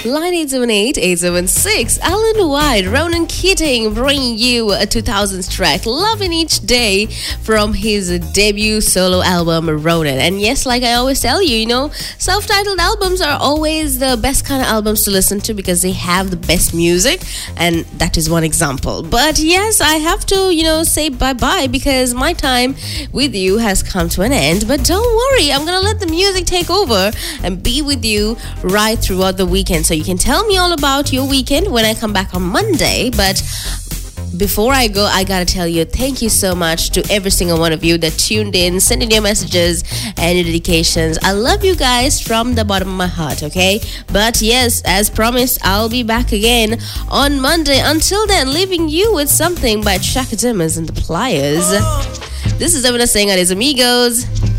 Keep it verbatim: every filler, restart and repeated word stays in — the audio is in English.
Line eight seven eight, eight seven six. Alan White, Ronan Keating bringing you a two thousands track, Loving Each Day, from his debut solo album, Ronan. And yes, like I always tell you, you know, self-titled albums are always the best kind of albums to listen to because they have the best music, and that is one example. But yes, I have to, you know, say bye-bye because my time with you has come to an end. But don't worry, I'm gonna let the music take over and be with you right throughout the weekend. So you can tell me all about your weekend when I come back on Monday. But before I go, I gotta tell you, thank you so much to every single one of you that tuned in, sending your messages and your dedications. I love you guys from the bottom of my heart, okay? But yes, as promised, I'll be back again on Monday. Until then, leaving you with something by Chaka Demus and the Pliers. This is Emina saying, Adios amigos.